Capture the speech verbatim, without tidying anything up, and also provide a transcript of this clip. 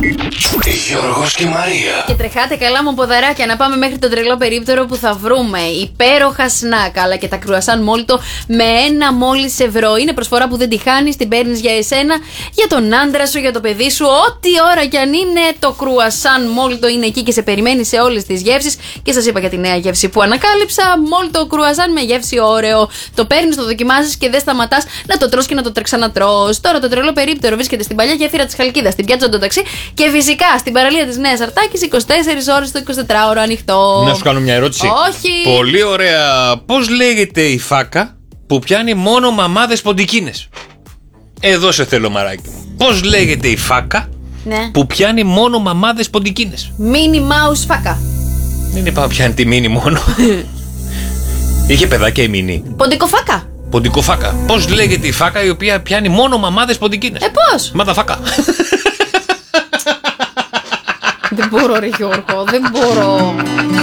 Γιώργος και Μαρία. Και τρεχάτε καλά μου ποδαράκια να πάμε μέχρι τον τρελό περίπτερο που θα βρούμε υπέροχα σνακ αλλά και τα κρουασάν μόλτο με ένα μόλις ευρώ. Είναι προσφορά που δεν τη χάνεις, την παίρνεις για εσένα, για τον άντρα σου, για το παιδί σου. Ό,τι ώρα κι αν είναι, το κρουασάν μόλτο είναι εκεί και σε περιμένει σε όλες τις γεύσεις. Και σας είπα για τη νέα γεύση που ανακάλυψα. Μόλτο κρουασάν με γεύση όρεο. Το παίρνεις, το δοκιμάζεις και δεν σταματάς να το τρως και να το ξανατρως. Τώρα το τρελό περίπτερο βρίσκεται στην παλιά γέφυρα της Χαλκίδας, στην πιάτσα του ταξί και φυσικά στην παραλία της Νέας Αρτάκης, είκοσι τέσσερις ώρες το εικοσιτετράωρο ανοιχτό. Να σου κάνω μια ερώτηση. Όχι. Πολύ ωραία. Πώς λέγεται η φάκα που πιάνει μόνο μαμάδες ποντικίνες? Εδώ σε θέλω, μαράκι μου. Πώς λέγεται η φάκα Ναι. που πιάνει μόνο μαμάδες ποντικίνες? Μίνι Mouse φάκα. Δεν είπα πιάνει τη μίνι μόνο. Είχε παιδάκια η μίνι. Ποντικοφάκα. Ποντικοφάκα. Πώς λέγεται η φάκα η οποία πιάνει μόνο μαμάδες ποντικίνες? Ε, πώς? Μαδαφάκα. Δεν μπορώ, ρε Γιώργο, δεν μπορώ.